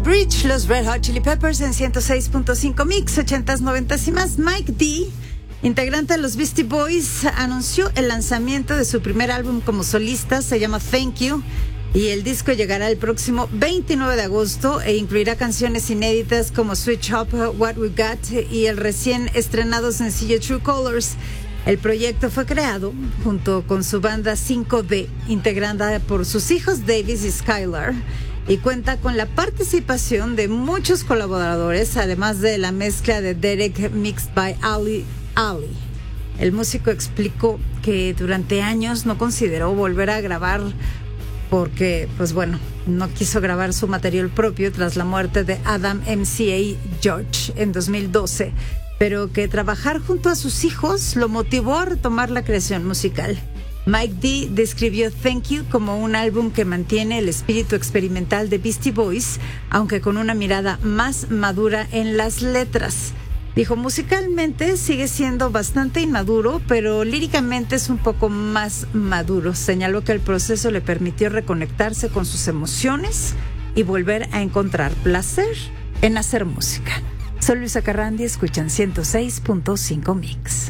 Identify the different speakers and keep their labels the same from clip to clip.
Speaker 1: Bridge, los Red Hot Chili Peppers en 106.5 Mix, 80s, 90s y más. Mike D, integrante de los Beastie Boys, anunció el lanzamiento de su primer álbum como solista, se llama Thank You, y el disco llegará el próximo 29 de agosto e incluirá canciones inéditas como Switch Up, What We Got y el recién estrenado sencillo True Colors. El proyecto fue creado junto con su banda 5D, integrada por sus hijos Davis y Skylar, y cuenta con la participación de muchos colaboradores, además de la mezcla de Derek mixed by Ali. El músico explicó que durante años no consideró volver a grabar porque, pues bueno, no quiso grabar su material propio tras la muerte de Adam MCA George en 2012, pero que trabajar junto a sus hijos lo motivó a retomar la creación musical. Mike D describió Thank You como un álbum que mantiene el espíritu experimental de Beastie Boys, aunque con una mirada más madura en las letras. Dijo, musicalmente sigue siendo bastante inmaduro, pero líricamente es un poco más maduro. Señaló que el proceso le permitió reconectarse con sus emociones y volver a encontrar placer en hacer música. Soy Luisa Carrandi, escuchan 106.5 Mix.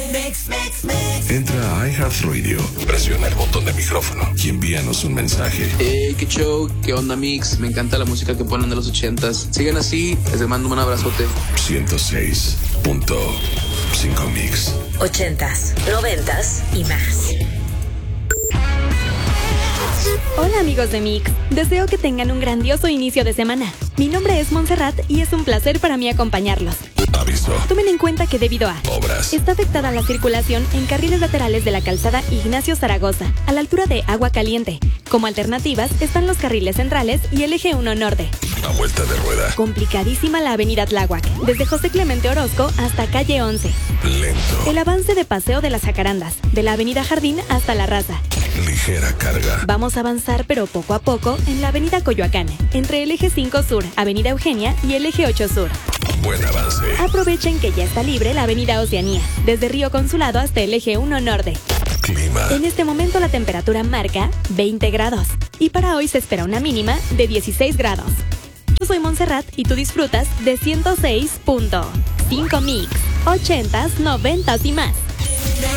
Speaker 2: Entra a iHeartRadio, presiona el botón de micrófono y envíanos un mensaje.
Speaker 3: Qué show, qué onda Mix, me encanta la música que ponen de los 80s. Sigan así, les mando un abrazote.
Speaker 2: 106.5 Mix.
Speaker 4: 80s, 90s y más.
Speaker 5: Hola amigos de Mix, deseo que tengan un grandioso inicio de semana. Mi nombre es Montserrat y es un placer para mí acompañarlos.
Speaker 2: Aviso.
Speaker 5: Tomen en cuenta que debido a
Speaker 2: Obras.
Speaker 5: está afectada la circulación en carriles laterales de la calzada Ignacio Zaragoza, a la altura de Agua Caliente. Como alternativas están los carriles centrales y el eje 1 norte.
Speaker 2: A vuelta de rueda.
Speaker 5: Complicadísima la avenida Tláhuac, desde José Clemente Orozco hasta calle 11.
Speaker 2: Lento.
Speaker 5: El avance de Paseo de las Jacarandas, de la avenida Jardín hasta La Raza.
Speaker 2: Ligera carga.
Speaker 5: Vamos a avanzar pero poco a poco en la avenida Coyoacán, entre el eje 5 sur, avenida Eugenia y el eje 8 sur.
Speaker 2: Buen avance.
Speaker 5: Aprovechen que ya está libre la avenida Oceanía, desde Río Consulado hasta el eje 1 norte.
Speaker 2: Clima.
Speaker 5: En este momento la temperatura marca 20 grados y para hoy se espera una mínima de 16 grados. Yo soy Montserrat y tú disfrutas de 106.5 Mix, 80s, 90s y más.